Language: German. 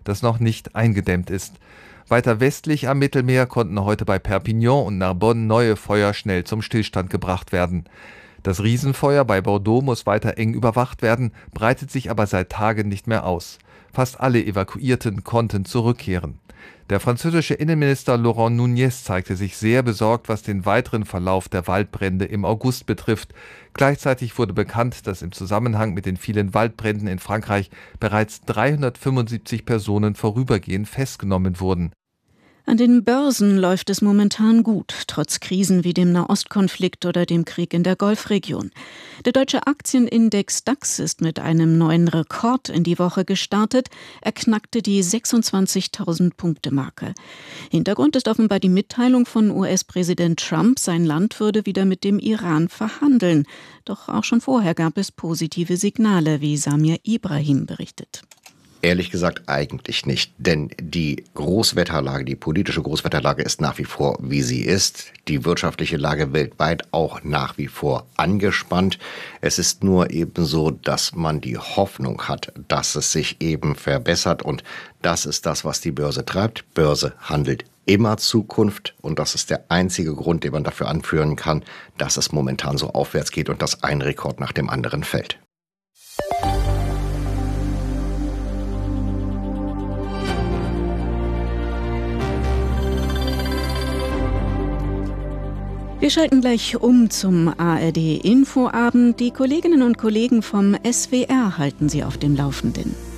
das noch nicht eingedämmt ist. Weiter westlich am Mittelmeer konnten heute bei Perpignan und Narbonne neue Feuer schnell zum Stillstand gebracht werden. Das Riesenfeuer bei Bordeaux muss weiter eng überwacht werden, breitet sich aber seit Tagen nicht mehr aus. Fast alle Evakuierten konnten zurückkehren. Der französische Innenminister Laurent Nunez zeigte sich sehr besorgt, was den weiteren Verlauf der Waldbrände im August betrifft. Gleichzeitig wurde bekannt, dass im Zusammenhang mit den vielen Waldbränden in Frankreich bereits 375 Personen vorübergehend festgenommen wurden. An den Börsen läuft es momentan gut, trotz Krisen wie dem Nahostkonflikt oder dem Krieg in der Golfregion. Der deutsche Aktienindex DAX ist mit einem neuen Rekord in die Woche gestartet. Er knackte die 26.000-Punkte-Marke. Hintergrund ist offenbar die Mitteilung von US-Präsident Trump, sein Land würde wieder mit dem Iran verhandeln. Doch auch schon vorher gab es positive Signale, wie Samir Ibrahim berichtet. Ehrlich gesagt eigentlich nicht, denn die Großwetterlage, die politische Großwetterlage ist nach wie vor, wie sie ist. Die wirtschaftliche Lage weltweit auch nach wie vor angespannt. Es ist nur eben so, dass man die Hoffnung hat, dass es sich eben verbessert und das ist das, was die Börse treibt. Börse handelt immer Zukunft und das ist der einzige Grund, den man dafür anführen kann, dass es momentan so aufwärts geht und dass ein Rekord nach dem anderen fällt. Wir schalten gleich um zum ARD-Infoabend. Die Kolleginnen und Kollegen vom SWR halten Sie auf dem Laufenden.